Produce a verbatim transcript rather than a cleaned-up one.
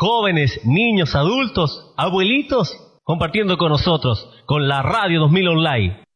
jóvenes, niños, adultos, abuelitos, compartiendo con nosotros, con la Radio dos mil Online.